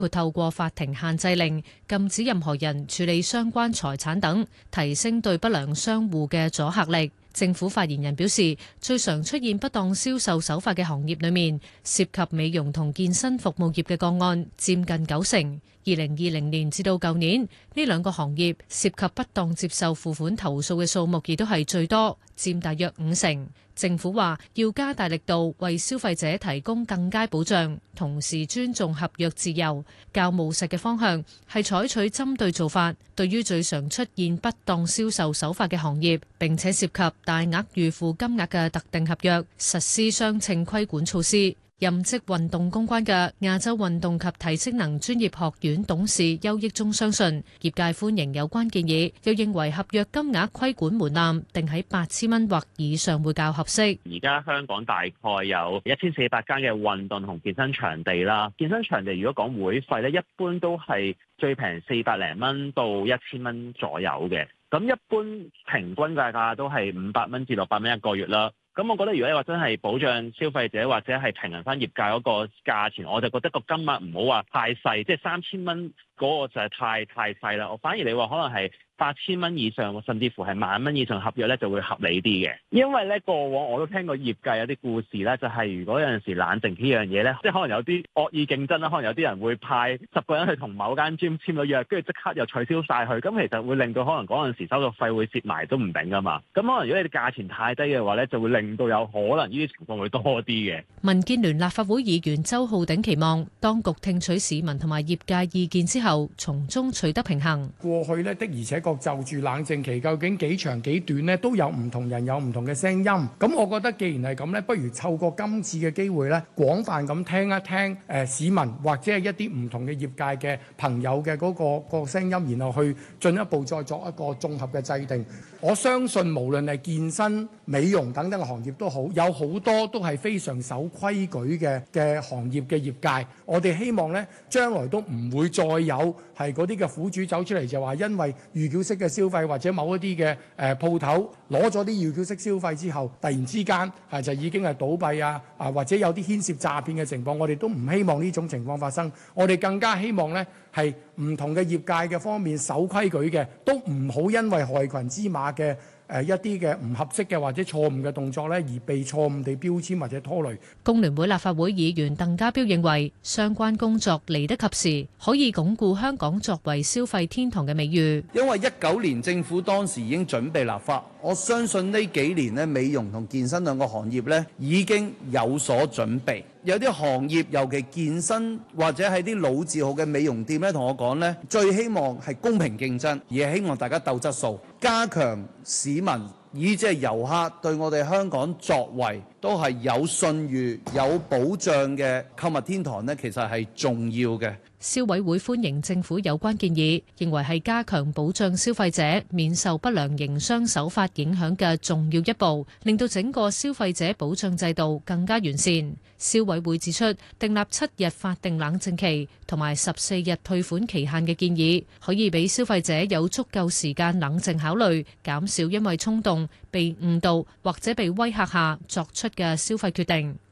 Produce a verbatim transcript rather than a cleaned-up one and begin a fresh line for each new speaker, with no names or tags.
括透過法庭限制令禁止任何人處理相關財產等，提升對不良商戶嘅阻嚇力。政府發言人表示，最常出現不當銷售手法嘅行業裏面，涉及美容同健身服務業嘅個案佔近九成。二零二零年至到舊年，呢兩個行業涉及不當接受付款投訴嘅數目亦都係最多，佔大約五成。政府話要加大力度為消費者提供更佳保障，同時尊重合約自由。較務實嘅方向係採取針對做法，對於最常出現不當銷售手法嘅行業，並且涉及大額預付金額嘅特定合約，實施相稱規管措施。任職運動公關嘅亞洲運動及體適能專業學院董事邱益忠相信，業界歡迎有關建議，又認為合約金額規管門檻定喺八千蚊或以上會較合適。
而家香港大概有一千四百間嘅運動同健身場地啦，健身場地如果講會費咧，一般都係最平四百零蚊到一千蚊左右嘅，咁一般平均價格都係五百蚊至六百蚊一個月啦。咁我覺得如果你話真係保障消費者或者係平衡翻業界嗰個價錢，我就覺得個金額唔好話太細，即係三千蚊嗰個就係太太細啦。我反而你話可能係八千蚊以上，甚至乎係萬蚊以上合約咧，就會合理啲嘅。因為咧過往我都聽過業界有啲故事咧，就係如果有陣時冷靜呢樣嘢咧，即係可能有啲惡意競爭啦，可能有啲人會派十個人去同某間 gym 簽咗約，跟住即刻又取消晒佢，咁其實會令到可能嗰陣時收到費會蝕埋都唔定噶嘛。咁可能如果你哋價錢太低嘅話咧，就會令到有可能呢啲情況會多啲嘅。
民建聯立法會議員周浩鼎期望當局聽取市民同埋業界意見之後，從中取得平衡。
過去呢，的而且確就住冷靜期究竟幾長幾短呢，都有唔同人有唔同嘅聲音。咁我覺得既然係咁呢，不如透過今次嘅機會呢，廣泛咁聽一聽誒市民或者係一啲唔同嘅業界嘅朋友嘅嗰個個聲音，然後去進一步再作一個綜合嘅制定。我相信無論係健身、美容等等嘅行業都好，有好多都係非常守規矩嘅嘅行業嘅業界。我哋希望呢，將來都唔會再有係嗰啲嘅苦主走出嚟，就話因為預繳式嘅消費或者某一啲嘅誒鋪頭攞咗啲預繳式消費之後，突然之間係就已經係倒閉啊啊，或者有啲牽涉詐騙嘅情況，我哋都唔希望呢種情況發生。我哋更加希望呢，係唔同嘅業界嘅方面守規矩嘅，都唔好因為害群之馬嘅誒一啲嘅唔合適嘅或者錯誤嘅動作咧，而被錯誤地標籤或者拖累。
工聯會立法會議員鄧家彪認為，相關工作嚟得及時，可以鞏固香港作為消費天堂嘅美譽。
因為一九年政府當時已經準備立法，我相信呢幾年咧，美容同健身兩個行業咧已經有所準備。有啲行業，尤其健身或者係啲老字號嘅美容店咧，同我講咧，最希望係公平競爭，而係希望大家鬥質素，加強市民以至係遊客對我哋香港作為都係有信譽、有保障嘅購物天堂咧，其實係重要嘅。
消委會歡迎政府有關建議，認為係加強保障消費者免受不良營商手法影響嘅重要一步，令到整個消費者保障制度更加完善。消委會指出，訂立七日法定冷靜期同埋十四日退款期限嘅建議，可以俾消費者有足夠時間冷靜考慮，減少因為衝動、被誤導或者被威嚇下作出嘅消費決定。